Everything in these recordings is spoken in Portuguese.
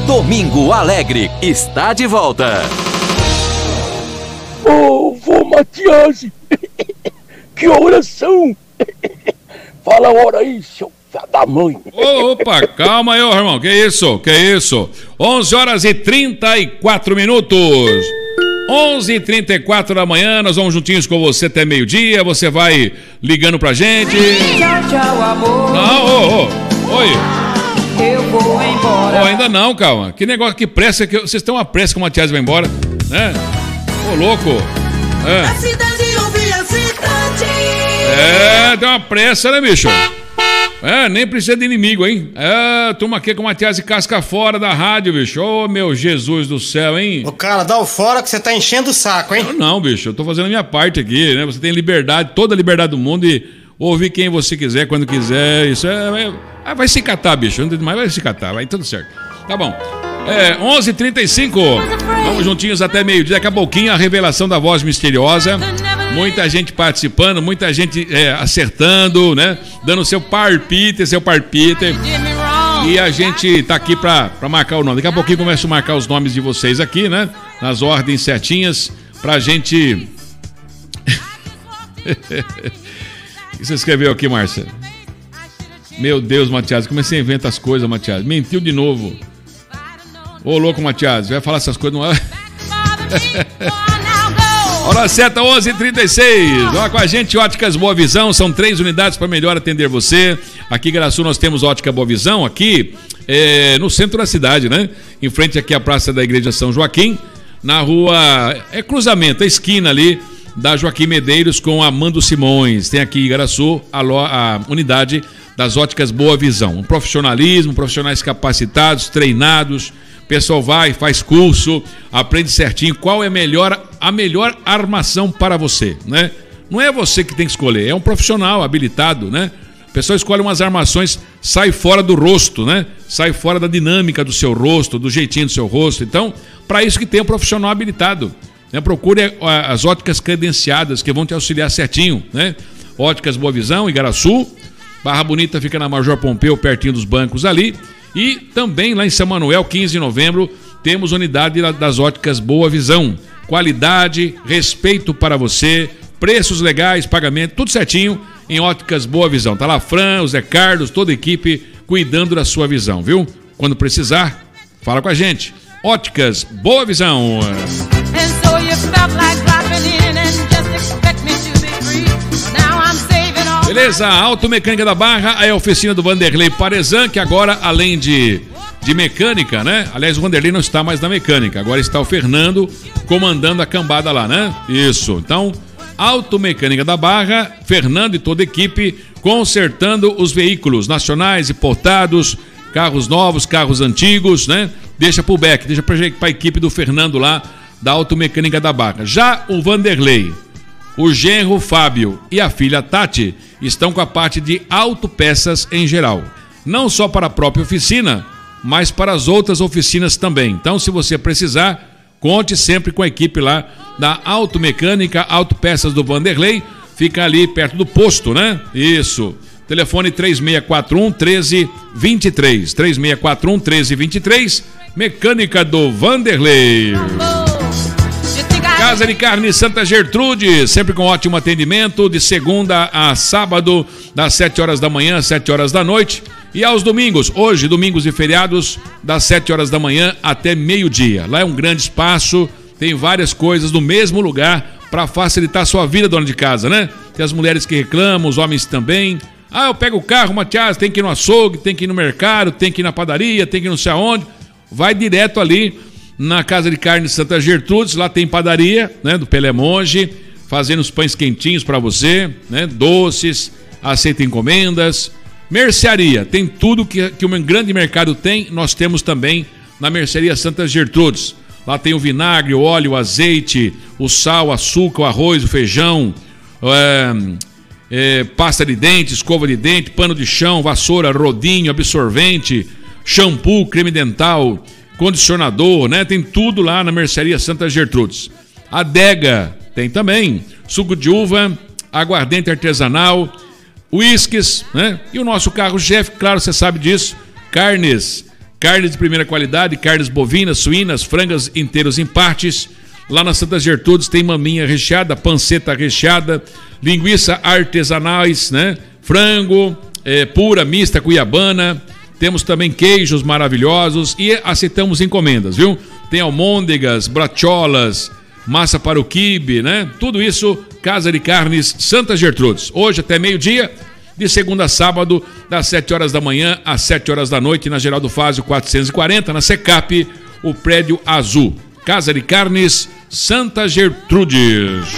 Domingo Alegre está de volta. Vô Matias, que oração! Fala a hora aí, seu filho da mãe. Opa, calma aí, irmão, que isso? 11h34. 11h34 da manhã, nós vamos juntinhos com você até meio-dia, você vai ligando pra gente. Tchau, amor. Não, oi. Eu vou embora. Ainda não, calma. Que negócio, que pressa, que vocês têm uma pressa que o Matias vai embora, né? Ô, louco. A cidade ouve a cidade. Tem uma pressa, né, bicho? Nem precisa de inimigo, hein? Turma aqui com o Matias e casca fora da rádio, bicho. Ô, meu Jesus do céu, hein? Ô, cara, dá o fora que você tá enchendo o saco, hein? Não, bicho, eu tô fazendo a minha parte aqui, né? Você tem liberdade, toda a liberdade do mundo e ouvir quem você quiser, quando quiser. Isso vai se catar, bicho. Não tem mais, vai se catar, vai tudo certo. Tá bom. 11h35. Vamos juntinhos até meio-dia. Daqui a pouquinho a revelação da voz misteriosa. Muita gente participando, muita gente acertando, né? Dando seu palpite. E a gente tá aqui pra marcar o nome. Daqui a pouquinho começo a marcar os nomes de vocês aqui, né? Nas ordens certinhas, pra gente... O que você escreveu aqui, Márcia? Meu Deus, Matias, como você inventa as coisas, Matias? Mentiu de novo. Ô, louco, Matias, vai falar essas coisas, não é? Hora certa, 11h36. Olha com a gente, Óticas Boa Visão. São 3 unidades para melhor atender você. Aqui em Garaçu nós temos Ótica Boa Visão, aqui no centro da cidade, né? Em frente aqui à Praça da Igreja São Joaquim, na rua, cruzamento, a esquina ali da Joaquim Medeiros com Amando Simões. Tem aqui em Garaçu a unidade das Óticas Boa Visão. Um profissionalismo, profissionais capacitados, treinados. O pessoal vai, faz curso, aprende certinho qual é a melhor armação para você, né? Não é você que tem que escolher, é um profissional habilitado, né? O pessoal escolhe umas armações, sai fora do rosto, né? Sai fora da dinâmica do seu rosto, do jeitinho do seu rosto. Então, para isso que tem um profissional habilitado, né? Procure as óticas credenciadas que vão te auxiliar certinho, né? Óticas Boa Visão, Igaraçu, Barra Bonita fica na Major Pompeu, pertinho dos bancos ali. E também lá em São Manuel, 15 de novembro, temos unidade das Óticas Boa Visão. Qualidade, respeito para você, preços legais, pagamento, tudo certinho em Óticas Boa Visão. Tá lá Fran, o Zé Carlos, toda a equipe cuidando da sua visão, viu? Quando precisar, fala com a gente. Óticas Boa Visão. Beleza, a Automecânica da Barra é a oficina do Vanderlei Parezan, que agora, além de mecânica, né? Aliás, o Vanderlei não está mais na mecânica, agora está o Fernando comandando a cambada lá, né? Isso, então, Automecânica da Barra, Fernando e toda a equipe consertando os veículos nacionais, importados, carros novos, carros antigos, né? Deixa pro Beck, deixa pra equipe do Fernando lá, da Automecânica da Barra. Já o Vanderlei, o genro Fábio e a filha Tati estão com a parte de autopeças em geral. Não só para a própria oficina, mas para as outras oficinas também. Então, se você precisar, conte sempre com a equipe lá da Automecânica, Autopeças do Vanderlei. Fica ali perto do posto, né? Isso. Telefone 3641-1323. 3641-1323. Mecânica do Vanderlei. Casa de Carne Santa Gertrude, sempre com ótimo atendimento, de segunda a sábado, das 7 horas da manhã às 7 horas da noite. E aos domingos, hoje, domingos e feriados, das 7 horas da manhã até meio-dia. Lá é um grande espaço, tem várias coisas no mesmo lugar para facilitar a sua vida, dona de casa, né? Tem as mulheres que reclamam, os homens também. Eu pego o carro, Matias, tem que ir no açougue, tem que ir no mercado, tem que ir na padaria, tem que ir não sei aonde. Vai direto ali na Casa de Carne Santa Gertrudes, lá tem padaria, né, do Pelé Monge, fazendo os pães quentinhos para você, né, doces, aceita encomendas. Mercearia, tem tudo que um grande mercado tem, nós temos também na Mercearia Santa Gertrudes. Lá tem o vinagre, o óleo, o azeite, o sal, o açúcar, o arroz, o feijão, pasta de dente, escova de dente, pano de chão, vassoura, rodinho, absorvente, shampoo, creme dental, condicionador, né? Tem tudo lá na Mercearia Santa Gertrudes. Adega tem também, suco de uva, aguardente uísques, né? E o nosso carro-chefe, claro, você sabe disso, carnes Carnes de primeira qualidade, carnes bovinas, suínas, frangas inteiros em partes. Lá na Santa Gertrudes tem maminha recheada, panceta recheada, linguiça artesanais, né? Frango, pura, mista, cuiabana. Temos também queijos maravilhosos e aceitamos encomendas, viu? Tem almôndegas, bracholas, massa para o quibe, né? Tudo isso, Casa de Carnes Santa Gertrudes. Hoje até meio-dia, de segunda a sábado, das 7 horas da manhã às 7 horas da noite, na Geraldo Fázio 440, na Secap, o prédio azul. Casa de Carnes Santa Gertrudes.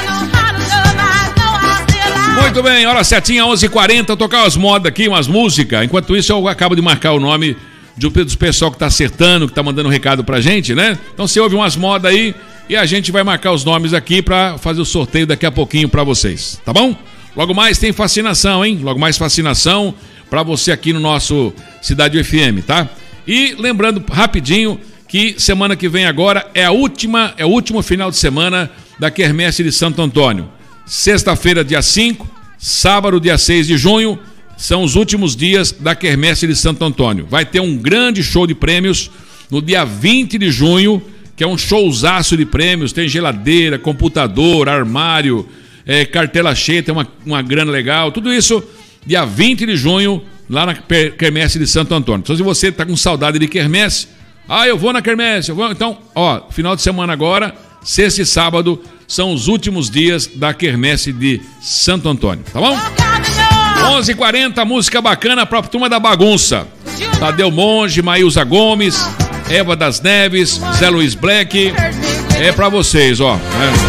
Muito bem, hora certinha, 11h40, tocar umas modas aqui, umas músicas. Enquanto isso, eu acabo de marcar o nome do pessoal que tá acertando, que tá mandando um recado pra gente, né? Então você ouve umas modas aí e a gente vai marcar os nomes aqui pra fazer o sorteio daqui a pouquinho pra vocês, tá bom? Logo mais tem fascinação, hein? Logo mais fascinação pra você aqui no nosso Cidade FM, tá? E lembrando rapidinho que semana que vem agora é o último final de semana da Quermesse de Santo Antônio. Sexta-feira, dia 5, sábado, dia 6 de junho, são os últimos dias da Quermesse de Santo Antônio. Vai ter um grande show de prêmios no dia 20 de junho, que é um showzaço de prêmios, tem geladeira, computador, armário, cartela cheia, tem uma grana legal, tudo isso dia 20 de junho, lá na Quermesse de Santo Antônio. Então se você está com saudade de Quermesse, eu vou na Quermesse, então, final de semana agora, sexta e sábado, são os últimos dias da Quermesse de Santo Antônio, tá bom? 11h40, música bacana pra turma da bagunça. Tadeu Monge, Maílza Gomes, Eva das Neves, Zé Luiz Black. É pra vocês, ó.